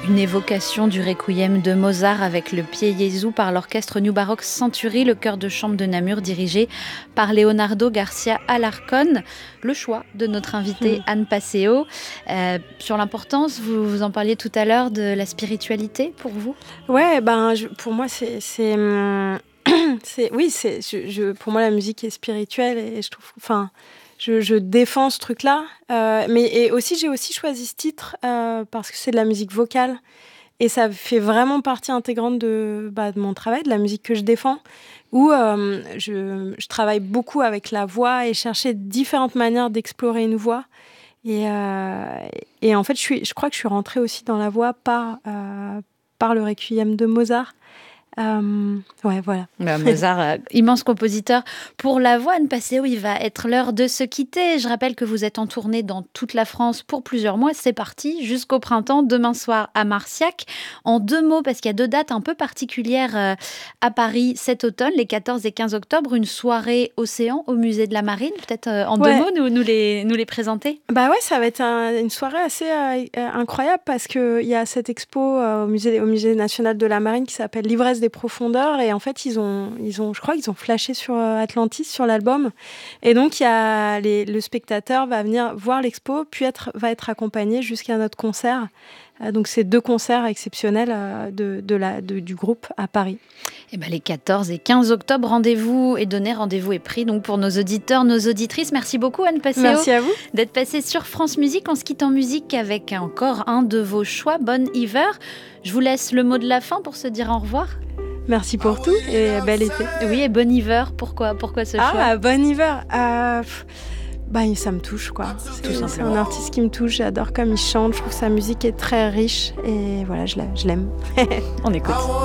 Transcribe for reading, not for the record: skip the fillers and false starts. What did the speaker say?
Une évocation du requiem de Mozart avec le Pied Jésus par l'orchestre New Baroque Century, le chœur de chambre de Namur dirigé par Leonardo Garcia Alarcón. Le choix de notre invitée Anne Passeo. Sur l'importance, vous en parliez tout à l'heure, de la spiritualité pour vous ? Ouais, pour moi pour moi la musique est spirituelle et je trouve, je défends ce truc-là. Mais j'ai aussi choisi ce titre parce que c'est de la musique vocale et ça fait vraiment partie intégrante de mon travail, de la musique que je défends, où je travaille beaucoup avec la voix et chercher différentes manières d'explorer une voix. Et en fait, je crois que je suis rentrée aussi dans la voix par le Requiem de Mozart. Voilà. Mozart, immense compositeur pour la voix. Anne Passeo, il va être l'heure de se quitter. Je rappelle que vous êtes en tournée dans toute la France pour plusieurs mois. C'est parti jusqu'au printemps, demain soir à Marciac. En 2 mots, parce qu'il y a 2 dates un peu particulières à Paris cet automne, les 14 et 15 octobre, une soirée océan au musée de la Marine. Peut-être en 2 mots nous les présenter. Ça va être une soirée assez incroyable parce qu'il y a cette expo au musée national de la Marine qui s'appelle L'ivresse des profondeurs, et en fait je crois qu'ils ont flashé sur Atlantis, sur l'album, et donc le spectateur va venir voir l'expo puis va être accompagné jusqu'à notre concert. Donc c'est 2 concerts exceptionnels du groupe à Paris. Et les 14 et 15 octobre, rendez-vous est pris donc pour nos auditeurs, nos auditrices. Merci beaucoup Anne Passeo. Merci à vous d'être passée sur France Musique. On se quitte en musique avec encore un de vos choix, Bon Iver. Je vous laisse le mot de la fin pour se dire au revoir. Merci pour tout et bel été. Oui, et Bon Iver, pourquoi ce choix ? Bon Iver, ça me touche, quoi. C'est un artiste qui me touche, j'adore comme il chante, je trouve que sa musique est très riche et voilà, je l'aime. On écoute.